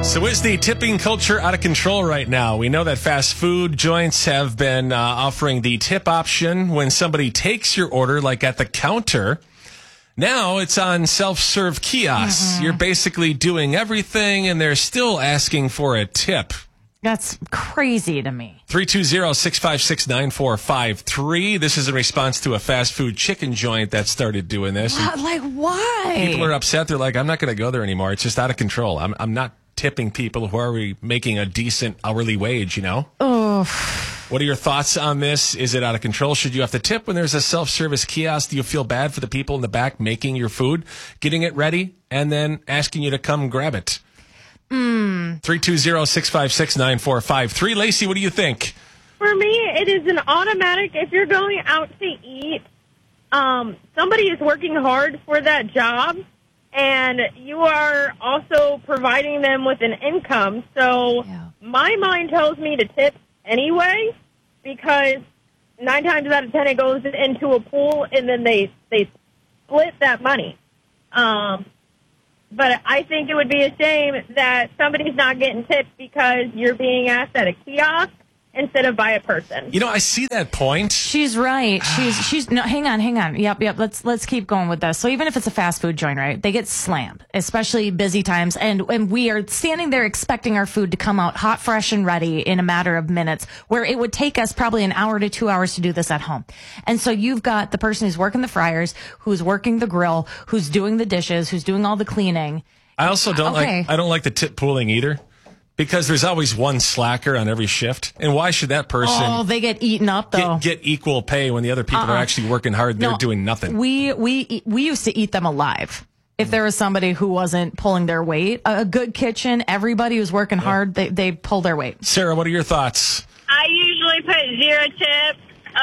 So is the tipping culture out of control right now? We know that fast food joints have been offering the tip option when somebody takes your order, like at the counter. Now it's on self-serve kiosks. You're basically doing everything, and they're still asking for a tip. That's crazy to me. 320-656-9453. This is in response to a fast food chicken joint that started doing this. Why? People are upset. They're like, I'm not going to go there anymore. It's just out of control. I'm not tipping people who are making a decent hourly wage, you know? Oh. What are your thoughts on this? Is it out of control? Should you have to tip when there's a self-service kiosk? Do you feel bad for the people in the back making your food, getting it ready, and then asking you to come grab it? 320-656-9453. Lacey, what do you think? For me, it is an automatic. If you're going out to eat, somebody is working hard for that job, and you are also providing them with an income. So my mind tells me to tip anyway, because 9 times out of 10 it goes into a pool, and then they split that money. But I think it would be a shame that somebody's not getting tipped because you're being asked at a kiosk instead of by a person. You know, I see that point. She's right. She's no, hang on. Yep. Let's keep going with this. So even if it's a fast food joint, right? They get slammed, especially busy times, and we are standing there expecting our food to come out hot, fresh, and ready in a matter of minutes, where it would take us probably an hour to 2 hours to do this at home. And so you've got the person who's working the fryers, who's working the grill, who's doing the dishes, who's doing all the cleaning. I also don't like the tip pooling either. Because there's always one slacker on every shift. And why should that person... Oh, they get eaten up, though. Get equal pay when the other people are actually working hard. They're doing nothing. We used to eat them alive. If there was somebody who wasn't pulling their weight, a good kitchen, everybody who's working hard, they pull their weight. Sarah, what are your thoughts? I usually put 0 tip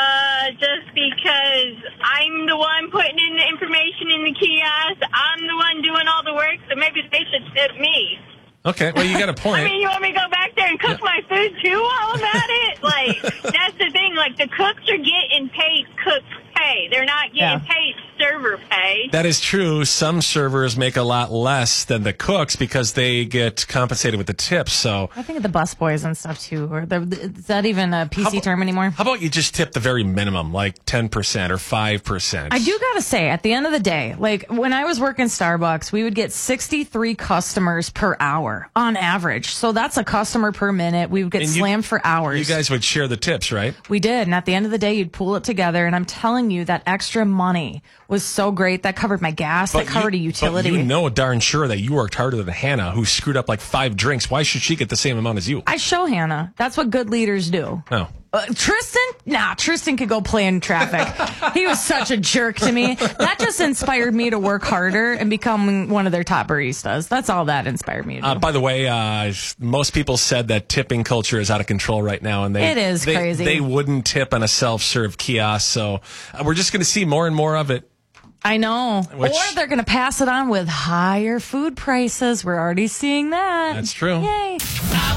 just because I'm the one putting in the information in the kiosk. I'm the one doing all the work, so maybe they should tip me. Okay, well, you got a point. I mean, you want me to go back there and cook my food too while I'm at it? Like, that's the thing. Like, the cooks are getting paid cook pay. They're not getting paid server pay. That is true. Some servers make a lot less than the cooks because they get compensated with the tips. So I think of the busboys and stuff, too. Or is that even a PC term anymore? How about you just tip the very minimum, like 10% or 5%? I do got to say, at the end of the day, like when I was working Starbucks, we would get 63 customers per hour on average. So that's a customer per minute. We would get slammed for hours. You guys would share the tips, right? We did. And at the end of the day, you'd pool it together. And I'm telling you, that extra money was so great. That covered my gas. That covered a utility. But you know darn sure that you worked harder than Hannah, who screwed up like 5 drinks. Why should she get the same amount as you? I show Hannah. That's what good leaders do. Oh. Tristan? Nah, Tristan could go play in traffic. He was such a jerk to me. That just inspired me to work harder and become one of their top baristas. That's all that inspired me to do. By the way, most people said that tipping culture is out of control right now. And it is crazy. They wouldn't tip on a self-serve kiosk. So we're just going to see more and more of it. I know. Or they're going to pass it on with higher food prices. We're already seeing that. That's true. Yay.